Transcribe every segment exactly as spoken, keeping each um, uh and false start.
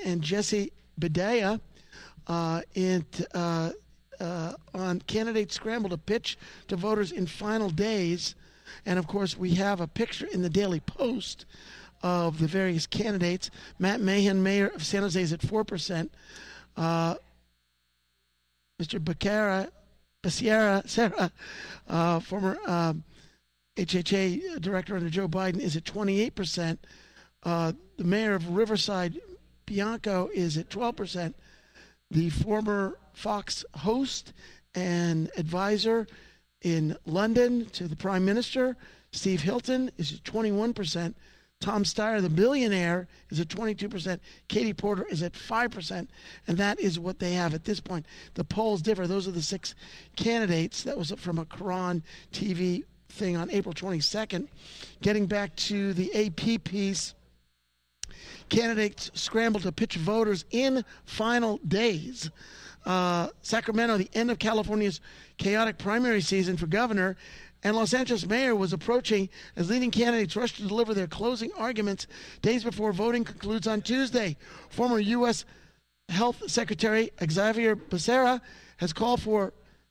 and Jesse Bedea uh, in, uh, uh, on candidates scramble to pitch to voters in final days. And, of course, we have a picture in the Daily Post of the various candidates. Matt Mahan, mayor of San Jose, is at four percent. Uh, Mister Becerra, Becerra, Sarah, uh, former um, H H A director under Joe Biden, is at twenty-eight percent. Uh, the mayor of Riverside, Bianco, is at twelve percent. The former Fox host and advisor in London to the Prime Minister, Steve Hilton, is at twenty-one percent. Tom Steyer, the billionaire, is at twenty-two percent. Katie Porter is at five percent. And that is what they have at this point. The polls differ. Those are the six candidates. That was from a Quran T V thing on April twenty-second. Getting back to the A P piece, candidates scramble to pitch voters in final days. Uh, Sacramento, the end of California's chaotic primary season for governor, and Los Angeles mayor was approaching as leading candidates rush to deliver their closing arguments days before voting concludes on Tuesday. Former U S Health Secretary Xavier Becerra has called for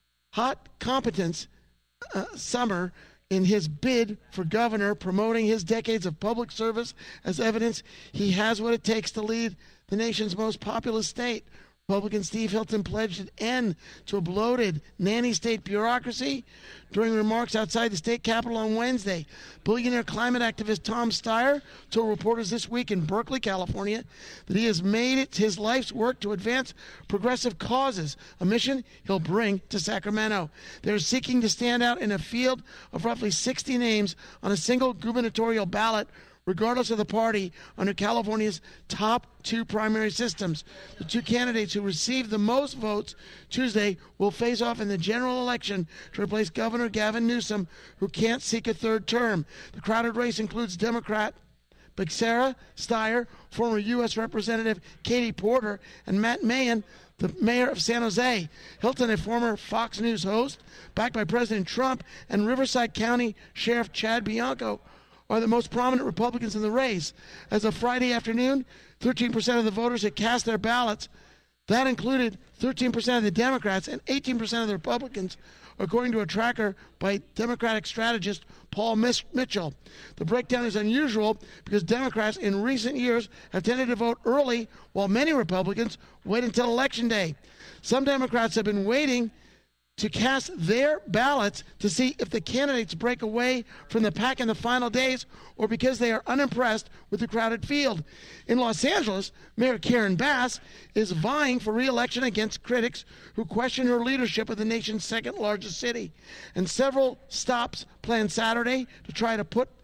hot competence uh, summer in his bid for governor, promoting his decades of public service as evidence he has what it takes to lead the nation's most populous state. Republican Steve Hilton pledged an end to a bloated nanny state bureaucracy during remarks outside the state capitol on Wednesday. Billionaire climate activist Tom Steyer told reporters this week in Berkeley, California, that he has made it his life's work to advance progressive causes, a mission he'll bring to Sacramento. They're seeking to stand out in a field of roughly sixty names on a single gubernatorial ballot, regardless of the party, under California's top two primary systems. The two candidates who received the most votes Tuesday will face off in the general election to replace Governor Gavin Newsom, who can't seek a third term. The crowded race includes Democrat Becerra, Steyer, former U S Representative Katie Porter, and Matt Mahan, the mayor of San Jose. Hilton, a former Fox News host, backed by President Trump, and Riverside County Sheriff Chad Bianco, are the most prominent Republicans in the race. As of Friday afternoon, thirteen percent of the voters had cast their ballots. That included thirteen percent of the Democrats and eighteen percent of the Republicans, according to a tracker by Democratic strategist Paul Mitchell. The breakdown is unusual because Democrats in recent years have tended to vote early, while many Republicans wait until Election Day. Some Democrats have been waiting to cast their ballots to see if the candidates break away from the pack in the final days, or because they are unimpressed with the crowded field. In Los Angeles, Mayor Karen Bass is vying for re-election against critics who question her leadership of the nation's second largest city. And several stops planned Saturday to try to put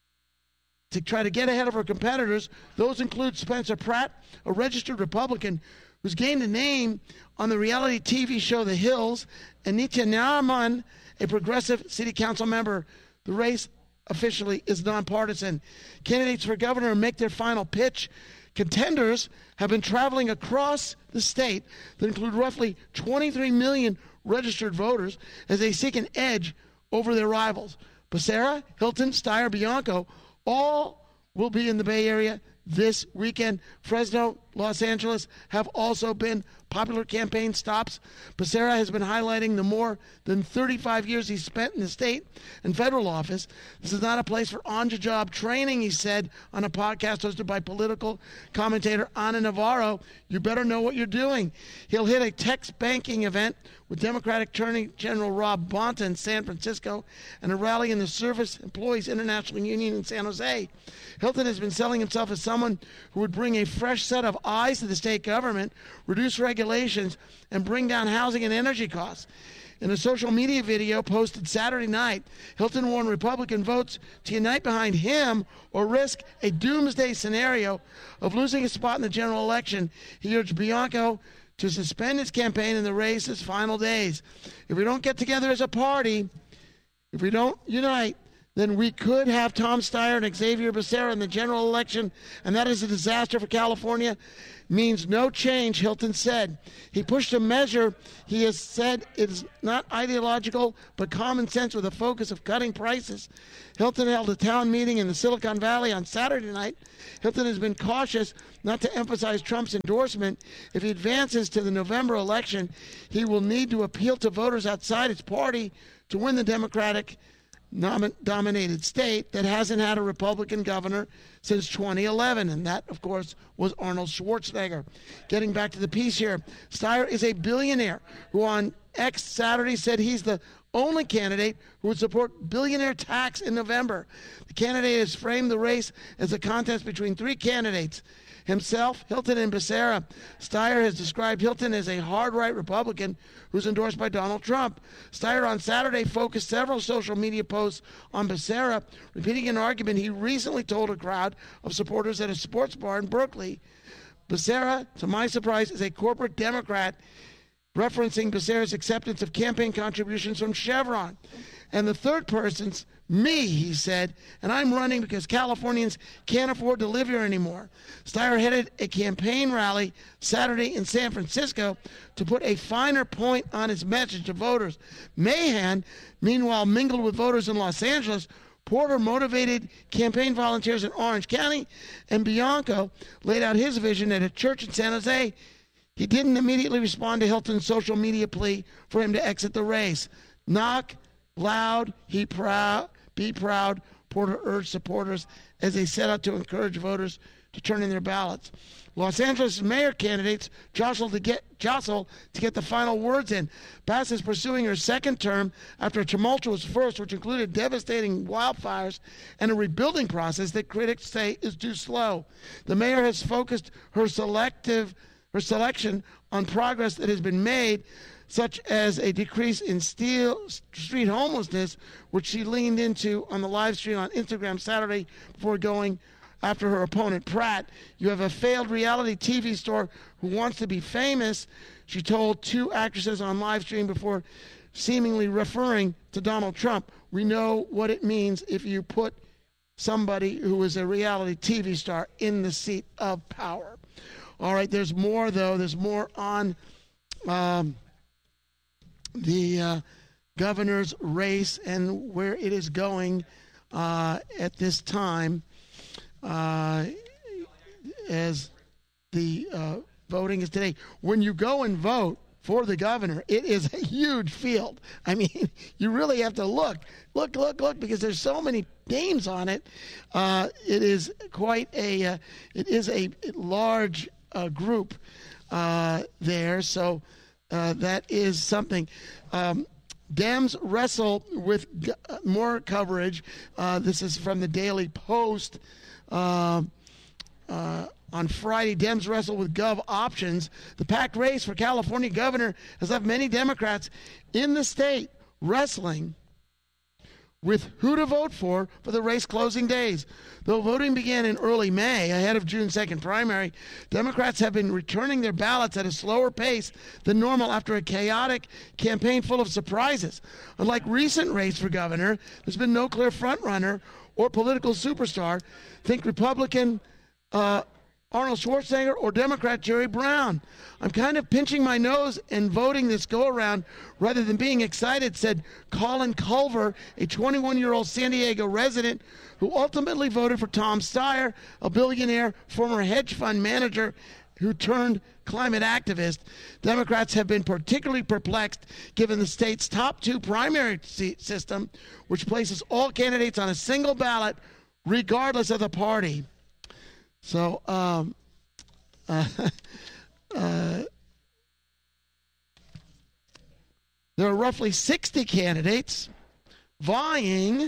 to try to get ahead of her competitors. Those include Spencer Pratt, a registered Republican who's gained a name on the reality T V show The Hills, and Nitya Naraman, a progressive city council member. The race officially is nonpartisan. Candidates for governor make their final pitch. Contenders have been traveling across the state that include roughly twenty-three million registered voters as they seek an edge over their rivals. Becerra, Hilton, Steyer, Bianco, all will be in the Bay Area this weekend. Fresno, Los Angeles have also been popular campaign stops. Becerra has been highlighting the more than thirty-five years he spent in the state and federal office. This is not a place for on-the-job training, he said on a podcast hosted by political commentator Ana Navarro. You better know what you're doing. He'll hit a Tex banking event with Democratic Attorney General Rob Bonta in San Francisco and a rally in the Service Employees International Union in San Jose. Hilton has been selling himself as someone who would bring a fresh set of eyes to the state government, reduce regulations, and bring down housing and energy costs. In a social media video posted Saturday night, Hilton warned Republican votes to unite behind him or risk a doomsday scenario of losing a spot in the general election. He urged Bianco to suspend his campaign in the race's final days. If we don't get together as a party, if we don't unite, then we could have Tom Steyer and Xavier Becerra in the general election, and that is a disaster for California. Means no change, Hilton said. He pushed a measure he has said is not ideological but common sense with a focus of cutting prices. Hilton held a town meeting in the Silicon Valley on Saturday night. Hilton has been cautious not to emphasize Trump's endorsement. If he advances to the November election, he will need to appeal to voters outside his party to win the Democratic dominated state that hasn't had a Republican governor since twenty eleven, and that, of course, was Arnold Schwarzenegger. Getting back to the piece here, Steyer is a billionaire who on X Saturday said he's the only candidate who would support billionaire tax in November. The candidate has framed the race as a contest between three candidates, himself, Hilton, and Becerra. Steyer has described Hilton as a hard-right Republican who's endorsed by Donald Trump. Steyer on Saturday focused several social media posts on Becerra, repeating an argument he recently told a crowd of supporters at a sports bar in Berkeley. Becerra, to my surprise, is a corporate Democrat, referencing Becerra's acceptance of campaign contributions from Chevron. And the third person's me, he said, and I'm running because Californians can't afford to live here anymore. Steyer headed a campaign rally Saturday in San Francisco to put a finer point on his message to voters. Mahan, meanwhile, mingled with voters in Los Angeles. Porter motivated campaign volunteers in Orange County, and Bianco laid out his vision at a church in San Jose. He didn't immediately respond to Hilton's social media plea for him to exit the race. Knock loud, he proud, be proud, Porter urged supporters as they set out to encourage voters to turn in their ballots. Los Angeles mayor candidates jostle to get jostle to get the final words in. Bass is pursuing her second term after a tumultuous first, which included devastating wildfires and a rebuilding process that critics say is too slow. The mayor has focused her selective her selection on progress that has been made, such as a decrease in steel, street homelessness, which she leaned into on the live stream on Instagram Saturday before going after her opponent, Pratt. You have a failed reality T V star who wants to be famous, she told two actresses on live stream before seemingly referring to Donald Trump. We know what it means if you put somebody who is a reality T V star in the seat of power. All right, there's more, though. There's more on um, the uh, governor's race and where it is going uh, at this time uh, as the uh, voting is today. When you go and vote for the governor, it is a huge field. I mean, you really have to look, look, look, look, because there's so many names on it. Uh, it is quite a, uh, it is a large uh, group uh, there. So uh, that is something. Um, Dems wrestle with g- more coverage. Uh, this is from the Daily Post. Uh, uh, on Friday, Dems wrestle with Gov options. The packed race for California governor has left many Democrats in the state wrestling with who to vote for for the race closing days. Though voting began in early May, ahead of June second primary, Democrats have been returning their ballots at a slower pace than normal after a chaotic campaign full of surprises. Unlike recent race for governor, there's been no clear frontrunner or political superstar. Think Republican uh, Arnold Schwarzenegger or Democrat Jerry Brown. I'm kind of pinching my nose and voting this go-around rather than being excited, said Colin Culver, a twenty-one-year-old San Diego resident who ultimately voted for Tom Steyer, a billionaire former hedge fund manager who turned climate activist. Democrats have been particularly perplexed given the state's top two primary system, which places all candidates on a single ballot regardless of the party. So, um, uh, uh, there are roughly sixty candidates vying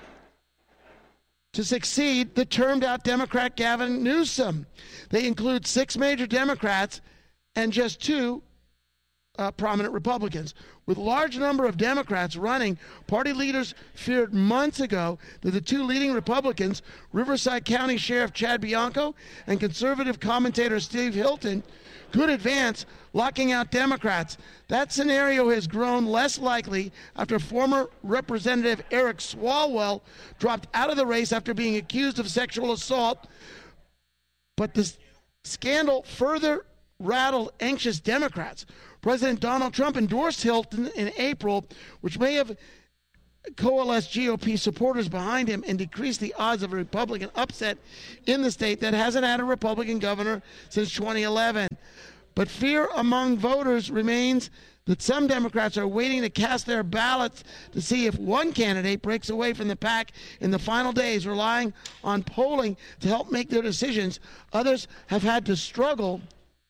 to succeed the termed-out Democrat Gavin Newsom. They include six major Democrats and just two Uh, prominent Republicans. With a large number of Democrats running, party leaders feared months ago that the two leading Republicans, Riverside County Sheriff Chad Bianco and conservative commentator Steve Hilton, could advance, locking out Democrats. That scenario has grown less likely after former Representative Eric Swalwell dropped out of the race after being accused of sexual assault. But the scandal further rattled anxious Democrats. President Donald Trump endorsed Hilton in April, which may have coalesced G O P supporters behind him and decreased the odds of a Republican upset in the state that hasn't had a Republican governor since twenty eleven. But fear among voters remains that some Democrats are waiting to cast their ballots to see if one candidate breaks away from the pack in the final days, relying on polling to help make their decisions. Others have had to struggle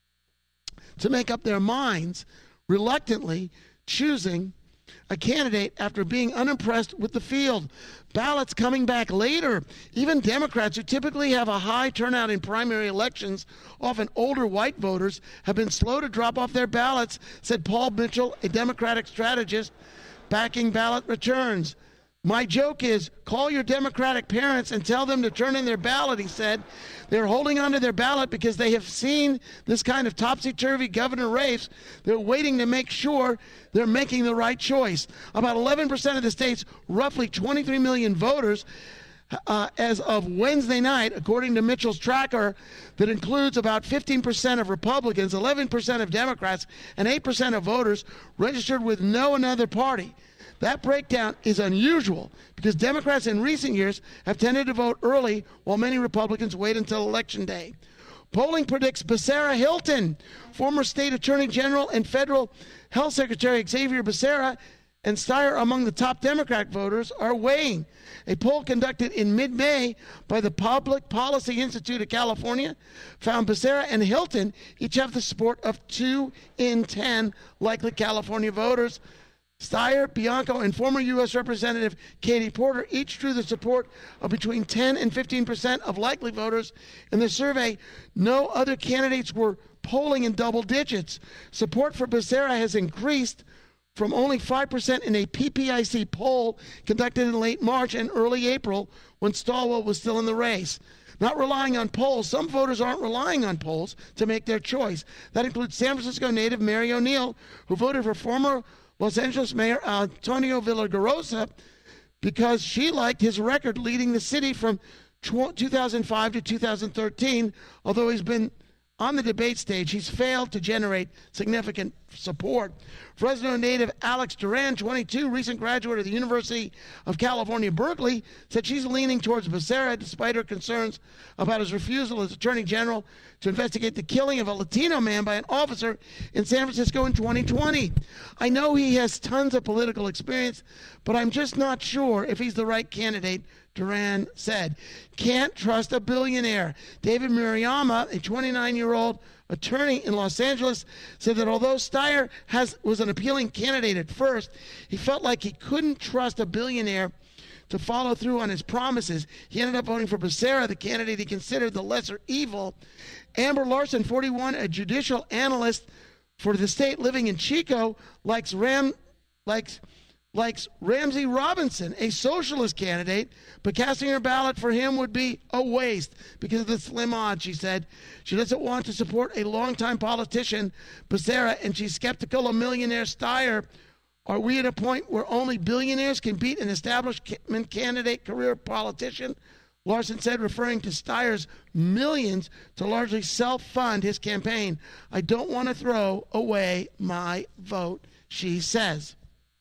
to make up their minds, reluctantly choosing a candidate after being unimpressed with the field. Ballots coming back later. Even Democrats, who typically have a high turnout in primary elections, often older white voters, have been slow to drop off their ballots, said Paul Mitchell, a Democratic strategist backing ballot returns. My joke is, call your Democratic parents and tell them to turn in their ballot, he said. They're holding onto their ballot because they have seen this kind of topsy-turvy governor race. They're waiting to make sure they're making the right choice. About eleven percent of the state's roughly twenty-three million voters, uh, as of Wednesday night, according to Mitchell's tracker, that includes about fifteen percent of Republicans, eleven percent of Democrats, and eight percent of voters registered with no another party. That breakdown is unusual because Democrats in recent years have tended to vote early while many Republicans wait until Election Day. Polling predicts Becerra Hilton, former state attorney general and federal health secretary Xavier Becerra, and Steyer among the top Democrat voters are weighing. A poll conducted in mid-May by the Public Policy Institute of California found Becerra and Hilton each have the support of two in ten likely California voters. Steyer, Bianco, and former U S Representative Katie Porter each drew the support of between ten and fifteen percent of likely voters. In the survey, no other candidates were polling in double digits. Support for Becerra has increased from only five percent in a P P I C poll conducted in late March and early April when Swalwell was still in the race. Not relying on polls, some voters aren't relying on polls to make their choice. That includes San Francisco native Mary O'Neill, who voted for former Los Angeles Mayor Antonio Villaraigosa because she liked his record leading the city from two thousand five to two thousand thirteen. Although he's been on the debate stage, he's failed to generate significant support. Fresno native Alex Duran, twenty-two, recent graduate of the University of California, Berkeley, said she's leaning towards Becerra despite her concerns about his refusal as Attorney General to investigate the killing of a Latino man by an officer in San Francisco in twenty twenty. I know he has tons of political experience, but I'm just not sure if he's the right candidate, Duran said. Can't trust a billionaire. David Murayama, a twenty-nine-year-old attorney in Los Angeles, said that although Steyer has, was an appealing candidate at first, he felt like he couldn't trust a billionaire to follow through on his promises. He ended up voting for Becerra, the candidate he considered the lesser evil. Amber Larson, forty-one, a judicial analyst for the state living in Chico, likes Ram, likes, likes Ramsey Robinson, a socialist candidate, but casting her ballot for him would be a waste because of the slim odds, she said. She doesn't want to support a longtime politician, Becerra, and she's skeptical of millionaire Steyer. Are we at a point where only billionaires can beat an establishment candidate career politician? Larson said, referring to Steyer's millions to largely self-fund his campaign. I don't want to throw away my vote, she says.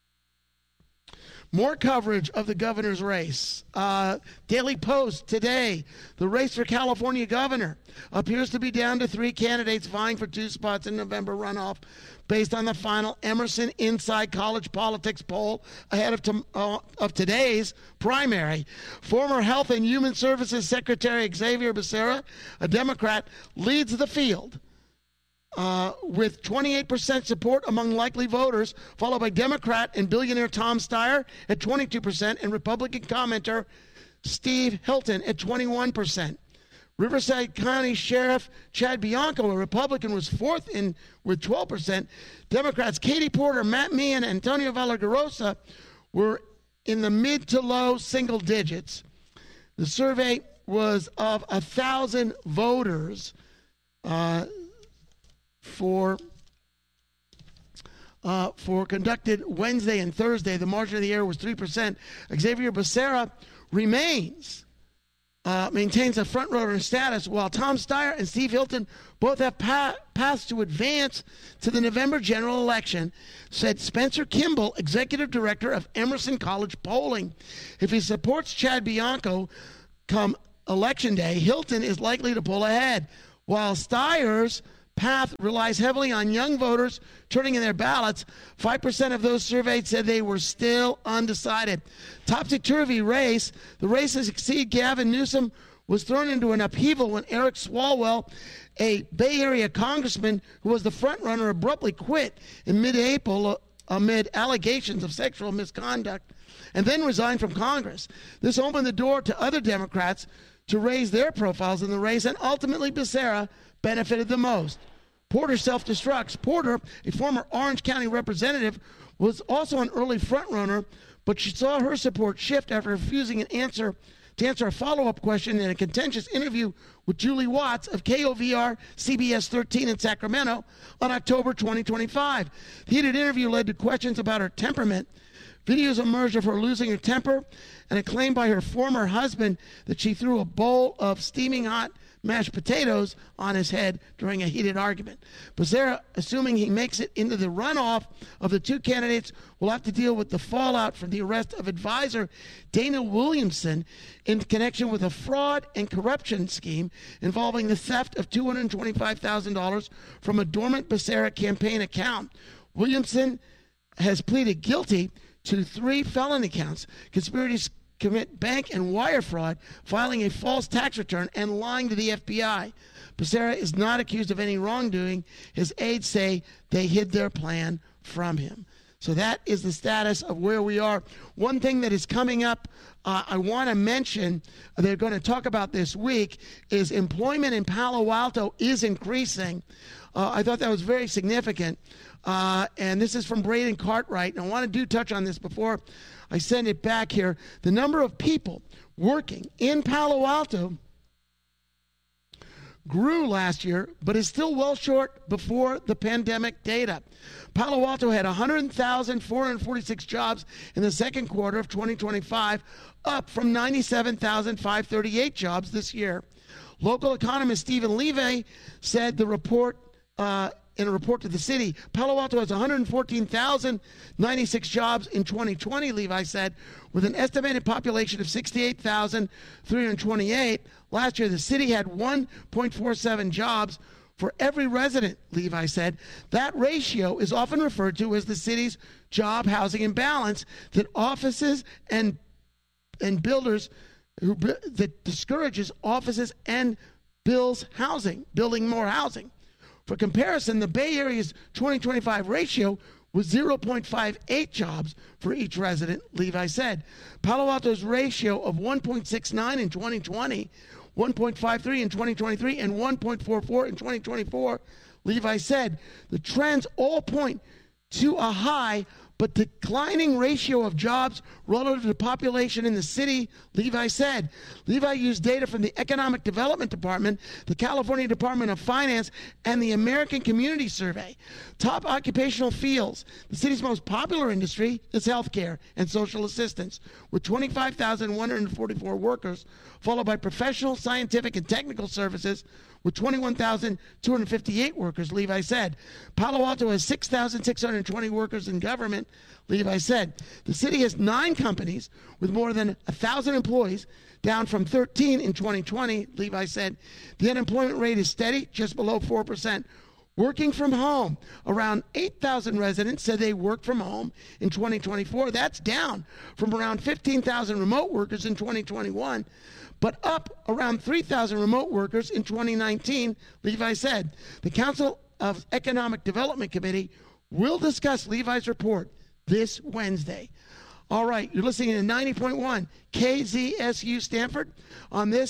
More coverage of the governor's race. Uh, Daily Post today, the race for California governor appears to be down to three candidates vying for two spots in November runoff based on the final Emerson Inside College Politics poll ahead of, to, uh, of today's primary. Former Health and Human Services Secretary Xavier Becerra, a Democrat, leads the field. Uh, with twenty-eight percent support among likely voters, followed by Democrat and billionaire Tom Steyer at twenty-two percent and Republican commenter Steve Hilton at twenty-one percent. Riverside County Sheriff Chad Bianco, a Republican, was fourth in with twelve percent. Democrats Katie Porter, Matt Meehan, and Antonio Villagrosa were in the mid to low single digits. The survey was of one thousand voters uh, for uh, for conducted Wednesday and Thursday. The margin of the error was three percent. Xavier Becerra remains Uh, maintains a front-runner status, while Tom Steyer and Steve Hilton both have pa- paths to advance to the November general election, said Spencer Kimball, executive director of Emerson College Polling. If he supports Chad Bianco come election day, Hilton is likely to pull ahead, while Steyer's path relies heavily on young voters turning in their ballots. five percent of those surveyed said they were still undecided. Topsy-turvy race. The race to succeed Gavin Newsom was thrown into an upheaval when Eric Swalwell, a Bay Area congressman who was the front-runner, abruptly quit in mid-April amid allegations of sexual misconduct and then resigned from Congress. This opened the door to other Democrats to raise their profiles in the race, and ultimately Becerra benefited the most. Porter self-destructs. Porter, a former Orange County representative, was also an early front-runner, but she saw her support shift after refusing an answer to answer a follow-up question in a contentious interview with Julie Watts of K O V R C B S thirteen in Sacramento on October twenty twenty-five. The heated interview led to questions about her temperament. Videos emerged of her losing her temper and a claim by her former husband that she threw a bowl of steaming hot mashed potatoes on his head during a heated argument. Becerra, assuming he makes it into the runoff of the two candidates, will have to deal with the fallout from the arrest of advisor Dana Williamson in connection with a fraud and corruption scheme involving the theft of two hundred twenty-five thousand dollars from a dormant Becerra campaign account. Williamson has pleaded guilty to three felony counts: conspiracy commit bank and wire fraud, filing a false tax return, and lying to the F B I. Becerra is not accused of any wrongdoing. His aides say they hid their plan from him. So that is the status of where we are. One thing that is coming up, uh, I want to mention, they're going to talk about this week, is employment in Palo Alto is increasing. Uh, I thought that was very significant. Uh, and this is from Braden Cartwright. And I want to do touch on this before I send it back here. The number of people working in Palo Alto grew last year, but is still well short before the pandemic data. Palo Alto had one hundred thousand four hundred forty-six jobs in the second quarter of twenty twenty-five, up from ninety-seven thousand five hundred thirty-eight jobs this year. Local economist Stephen Levy said the report uh, in a report to the city, Palo Alto has one hundred fourteen thousand ninety-six jobs in twenty twenty, Levi said, with an estimated population of sixty-eight thousand three hundred twenty-eight. Last year, the city had one point four seven jobs for every resident, Levi said. That ratio is often referred to as the city's job housing imbalance that offices and and builders who that discourages offices and builds housing, building more housing. For comparison, the Bay Area's twenty twenty-five ratio was zero point five eight jobs for each resident, Levi said. Palo Alto's ratio of one point six nine in twenty twenty, one point five three in twenty twenty-three, and one point four four in twenty twenty-four, Levi said. The trends all point to a high but declining ratio of jobs relative to the population in the city, Levi said. Levi used data from the Economic Development Department, the California Department of Finance, and the American Community Survey. Top occupational fields. The city's most popular industry is healthcare and social assistance, with twenty-five thousand one hundred forty-four workers, followed by professional, scientific, and technical services, with twenty-one thousand two hundred fifty-eight workers, Levi said. Palo Alto has six thousand six hundred twenty workers in government, Levi said. The city has nine companies with more than one thousand employees, down from thirteen in twenty twenty, Levi said. The unemployment rate is steady, just below four percent. Working from home. Around eight thousand residents said they worked from home in twenty twenty-four. That's down from around fifteen thousand remote workers in twenty twenty-one, but up around three thousand remote workers in twenty nineteen, Levi said. The Council of Economic Development Committee will discuss Levi's report this Wednesday. All right, you're listening to ninety point one K Z S U Stanford on this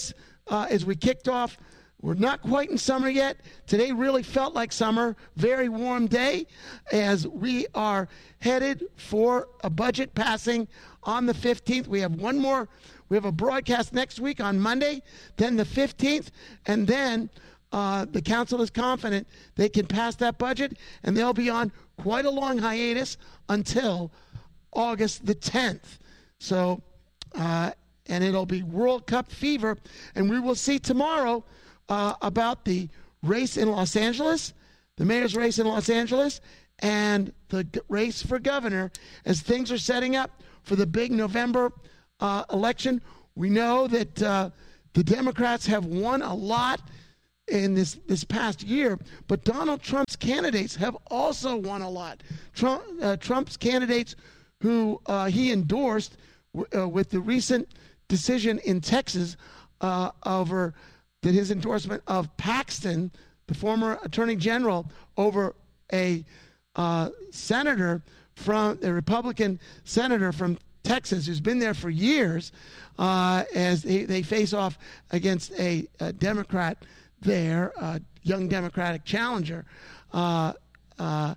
uh, as we kicked off. We're not quite in summer yet. Today really felt like summer. Very warm day as we are headed for a budget passing on the fifteenth. We have one more. We have a broadcast next week on Monday, then the fifteenth, and then uh, the council is confident they can pass that budget, and they'll be on quite a long hiatus until August the tenth. So, uh, and it'll be World Cup fever, and we will see tomorrow Uh, about the race in Los Angeles, the mayor's race in Los Angeles, and the g- race for governor as things are setting up for the big November uh, election. We know that uh, the Democrats have won a lot in this, this past year, but Donald Trump's candidates have also won a lot. Trump, uh, Trump's candidates who uh, he endorsed w- uh, with the recent decision in Texas uh, over that his endorsement of Paxton, the former attorney general, over a uh, senator from a Republican senator from Texas who's been there for years, uh, as they, they face off against a, a Democrat there, a young Democratic challenger. Uh, uh,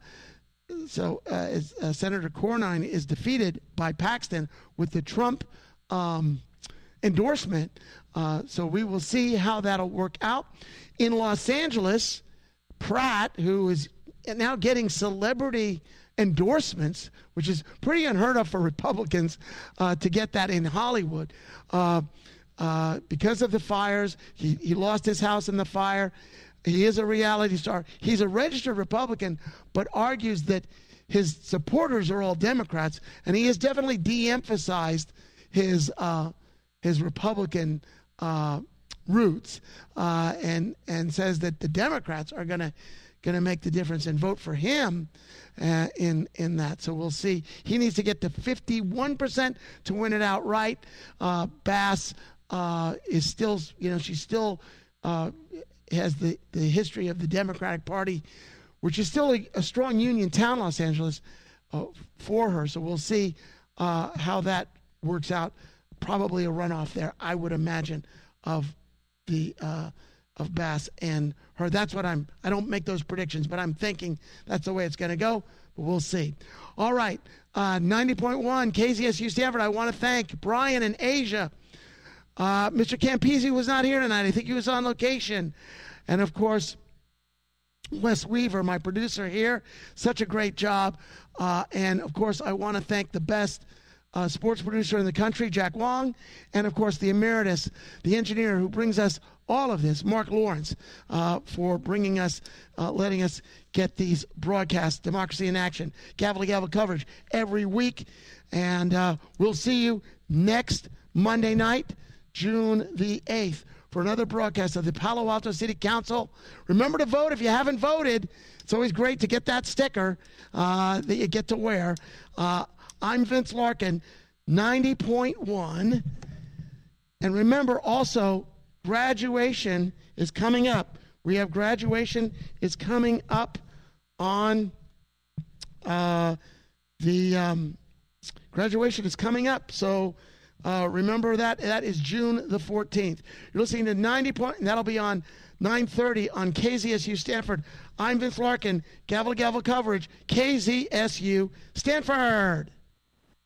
so uh, as, uh, Senator Cornyn is defeated by Paxton with the Trump um, endorsement. Uh, so we will see how that'll work out. In Los Angeles, Pratt, who is now getting celebrity endorsements, which is pretty unheard of for Republicans uh, to get that in Hollywood. Uh, uh, because of the fires, he, he lost his house in the fire. He is a reality star. He's a registered Republican, but argues that his supporters are all Democrats, and he has definitely de-emphasized his uh, his Republican uh, roots, uh, and and says that the Democrats are gonna gonna make the difference and vote for him uh, in in that. So we'll see. He needs to get to fifty-one percent to win it outright. Uh, Bass uh, is still, you know, she's still uh, has the the history of the Democratic Party, which is still a, a strong union town, Los Angeles, uh, for her. So we'll see uh, how that works out. Probably a runoff there, I would imagine, of the uh, of Bass and her. That's what I'm. I don't make those predictions, but I'm thinking that's the way it's going to go. But we'll see. All right, uh, ninety point one K Z S U Stanford. I want to thank Brian and Asia. Uh, Mister Campisi was not here tonight. I think he was on location, and of course, Wes Weaver, my producer here. Such a great job, uh, and of course, I want to thank the best Uh, sports producer in the country, Jack Wong, and of course the emeritus, the engineer who brings us all of this, Mark Lawrence, uh, for bringing us, uh, letting us get these broadcasts, Democracy in Action, gavel to gavel coverage every week. And uh, we'll see you next Monday night, June the eighth, for another broadcast of the Palo Alto City Council. Remember to vote if you haven't voted. It's always great to get that sticker uh, that you get to wear. Uh, I'm Vince Larkin, ninety point one. And remember also, graduation is coming up. We have graduation is coming up on uh, the um, graduation is coming up. So uh, remember that. That is June the fourteenth. You're listening to ninety point, and that'll be on nine thirty on K Z S U Stanford. I'm Vince Larkin, gavel to gavel coverage, K Z S U Stanford.